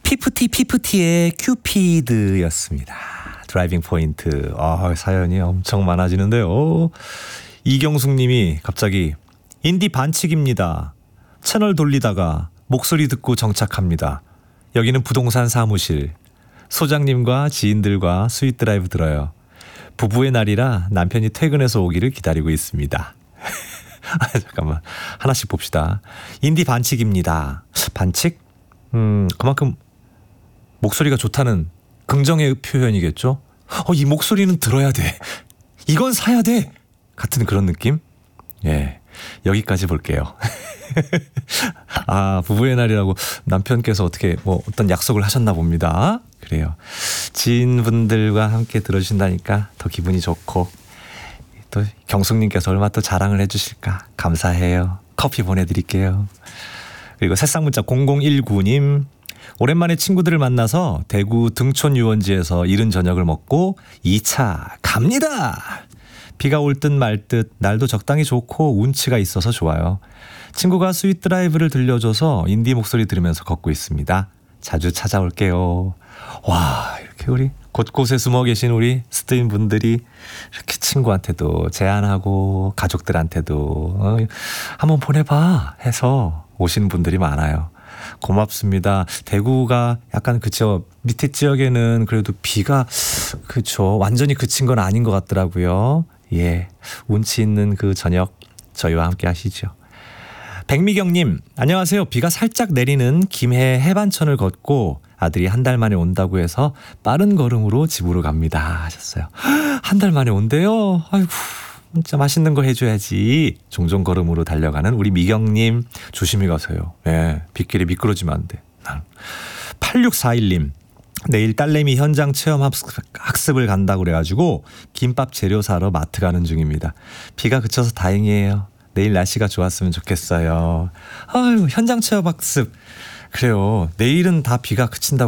피프티의 큐피드였습니다. 드라이빙 포인트. 사연이 엄청 많아지는데요. 이경숙 님이 갑자기 인디 반칙입니다. 채널 돌리다가 목소리 듣고 정착합니다. 여기는 부동산 사무실. 소장님과 지인들과 스윗 드라이브 들어요. 부부의 날이라 남편이 퇴근해서 오기를 기다리고 있습니다. 잠깐만. 하나씩 봅시다. 인디 반칙입니다. 반칙? 그만큼 목소리가 좋다는 긍정의 표현이겠죠? 이 목소리는 들어야 돼. 이건 사야 돼. 같은 그런 느낌? 예. 여기까지 볼게요. 부부의 날이라고 남편께서 어떻게 어떤 약속을 하셨나 봅니다. 그래요. 지인분들과 함께 들어주신다니까 더 기분이 좋고 또 경숙님께서 얼마나 또 자랑을 해주실까 감사해요. 커피 보내드릴게요. 그리고 새싹문자 0019님 오랜만에 친구들을 만나서 대구 등촌 유원지에서 이른 저녁을 먹고 2차 갑니다. 비가 올 듯 말 듯 날도 적당히 좋고 운치가 있어서 좋아요. 친구가 스윗 드라이브를 들려줘서 인디 목소리 들으면서 걷고 있습니다. 자주 찾아올게요. 와, 이렇게 우리 곳곳에 숨어 계신 우리 스트인 분들이 이렇게 친구한테도 제안하고 가족들한테도 한번 보내봐 해서 오시는 분들이 많아요. 고맙습니다. 대구가 약간 그쵸. 밑에 지역에는 그래도 비가 그쵸. 완전히 그친 건 아닌 것 같더라고요. 예, 운치 있는 그 저녁 저희와 함께 하시죠. 백미경님 안녕하세요. 비가 살짝 내리는 김해 해반천을 걷고 아들이 한 달 만에 온다고 해서 빠른 걸음으로 집으로 갑니다 하셨어요. 한 달 만에 온대요. 아이고 진짜 맛있는 거 해줘야지. 종종 걸음으로 달려가는 우리 미경님 조심히 가세요. 예, 빗길에 미끄러지면 안 돼. 8641님 내일 딸내미 현장 체험 학습을 간다고 그래가지고 김밥 재료 사러 마트 가는 중입니다. 비가 그쳐서 다행이에요. 내일 날씨가 좋았으면 좋겠어요. 현장 체험 학습. 그래요. 내일은 다 비가 그친다고